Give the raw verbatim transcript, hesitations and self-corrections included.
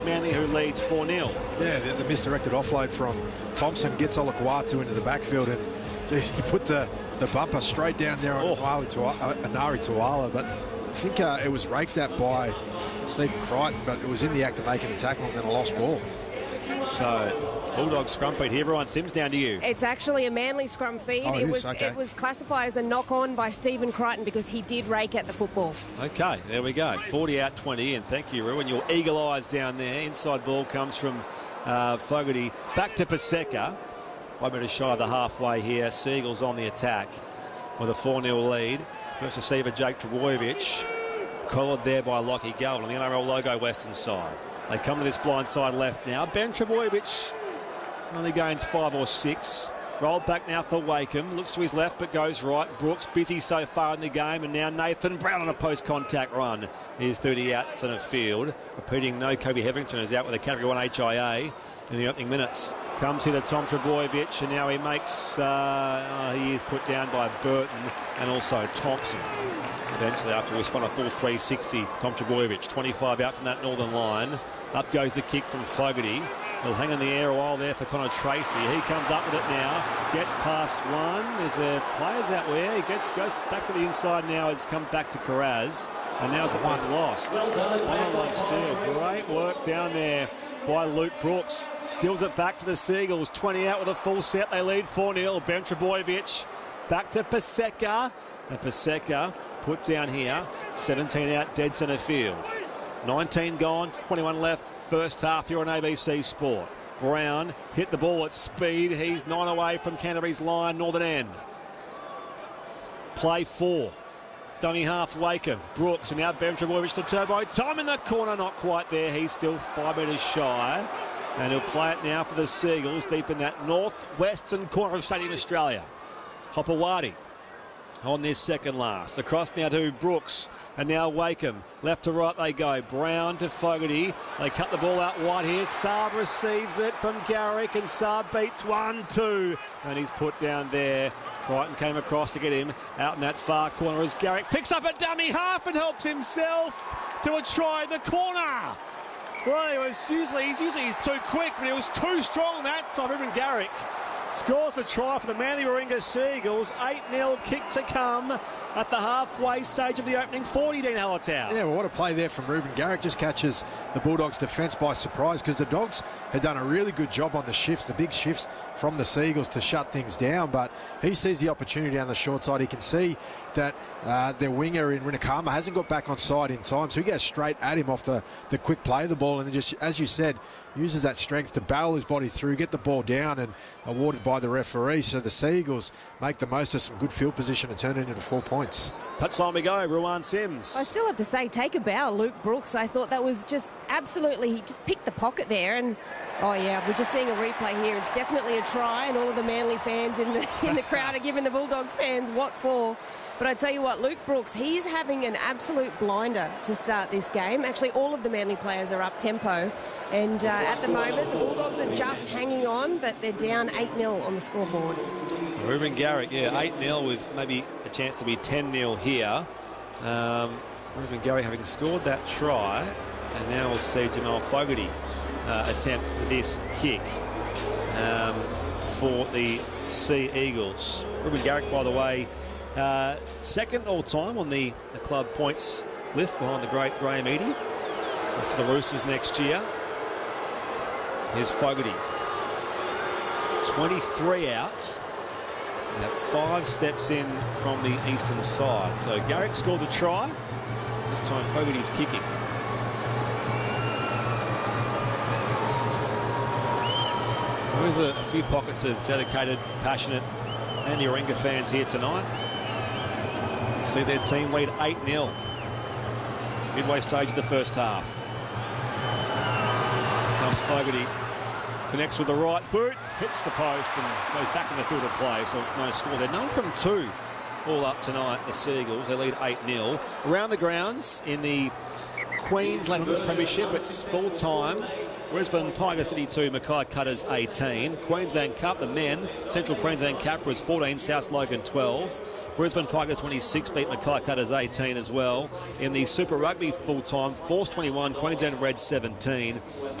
Manly, who leads four nil. Yeah, the, the misdirected offload from Thompson gets Olakwatu into the backfield, and geez, he put the, the bumper straight down there on oh. Anari Tuala, but I think uh, it was raked at by Stephen Crichton, but it was in the act of making the tackle and then a lost ball. So, Bulldog scrum feed here. Ryan Sims, down to you. It's actually a Manly scrum feed. Oh, it, it is? was Okay. it was classified as a knock-on by Stephen Crichton because he did rake at the football. Okay, there we go. forty out twenty, and thank you, Ruin. Your eagle eyes down there. Inside ball comes from uh, Fogarty. Back to Paseka. Five metres shy of the halfway here. Seagulls on the attack with a four nil lead. First receiver, Jake Trbojevic. Collared there by Lockie Galvin on the N R L logo western side. They come to this blind side left now. Ben Trbojevic only gains five or six. Rolled back now for Wakeham. Looks to his left but goes right. Brooks busy so far in the game, and now Nathan Brown on a post-contact run. He's thirty out centre field. Repeating, no Kobe Hetherington is out with a category one H I A in the opening minutes. Comes here to Tom Trbojevic, and now he makes, uh, oh, he is put down by Burton and also Thompson. Eventually, after we spun a full three sixty, Tom Trbojevic, twenty-five out from that northern line. Up goes the kick from Fogarty. He'll hang in the air a while there for Connor Tracy. He comes up with it now. Gets past one. There's a players out there. He gets goes back to the inside now. Has come back to Carraz. And now's it one lost. One-on-one steal. Great work down there by Luke Brooks. Steals it back to the Seagulls. twenty out with a full set. They lead four nil. Ben Trbojevic back to Paseka. And Paseka put down here. seventeen out, dead centre field. nineteen gone, twenty-one left. First half here on A B C Sport. Brown hit the ball at speed. He's nine away from Canterbury's line, northern end. Play four. Dummy half, Wakeham. Brooks, and now Ben Trbojevic to Turbo. Time in the corner, not quite there. He's still five metres shy. And he'll play it now for the Seagulls, deep in that northwestern corner of Stadium Australia. Hopewadi on this second last. Across now to Brooks, and now Wakeham. Left to right they go. Brown to Fogarty. They cut the ball out wide here. Saab receives it from Garrick, and Saab beats one, two. And he's put down there. Crichton came across to get him out in that far corner as Garrick picks up a dummy half and helps himself to a try in the corner. Well, he was usually, he's usually he's too quick, but he was too strong that time. Ruben Garrick scores the try for the Manly Warringah Seagulls. eight nil kick to come at the halfway stage of the opening forty, Dean Hallertau. Yeah, well, what a play there from Ruben Garrick. Just catches the Bulldogs' defence by surprise, because the Dogs had done a really good job on the shifts, the big shifts from the Seagulls to shut things down. But he sees the opportunity down the short side. He can see that uh, their winger in Rinakama hasn't got back on side in time, so he goes straight at him off the, the quick play of the ball, and then just, as you said, uses that strength to barrel his body through, get the ball down, and awarded by the referee. So the Seagulls make the most of some good field position and turn it into four points. Touchline we go, Ruan Sims. I still have to say, take a bow, Luke Brooks. I thought that was just absolutely, he just picked the pocket there, and oh yeah, we're just seeing a replay here. It's definitely a try, and all of the Manly fans in the in the crowd are giving the Bulldogs fans what for. But I tell you what, Luke Brooks, he's having an absolute blinder to start this game. Actually, all of the Manly players are up tempo. And uh, at the moment, the Bulldogs are just hanging on, but they're down eight nil on the scoreboard. Ruben Garrick, yeah, eight nil with maybe a chance to be ten nil here. Um, Ruben Garrick having scored that try. And now we'll see Jamal Fogarty uh, attempt this kick um, for the Sea Eagles. Ruben Garrick, by the way, Uh, second all-time on the, the club points list behind the great Graham Eadie. After the Roosters next year. Here's Fogarty. twenty-three out. And five steps in from the eastern side. So Garrick scored the try. This time Fogarty's kicking. So there's a, a few pockets of dedicated, passionate Manly Warringah fans here tonight. See their team lead eight nil. Midway stage of the first half. Here comes Fogarty. Connects with the right boot. Hits the post and goes back in the field of play. So it's no score. They're none from two all up tonight, the Seagulls. They lead eight nil. Around the grounds in the Queensland Women's Premiership, it's full time. Brisbane Tigers thirty-two, Mackay Cutters eighteen. Queensland Cup, the men, Central Queensland Capras fourteen, South Logan twelve. Brisbane Tigers twenty-six beat Mackay Cutters eighteen as well. In the Super Rugby full-time, Force twenty-one, Queensland Reds seventeen.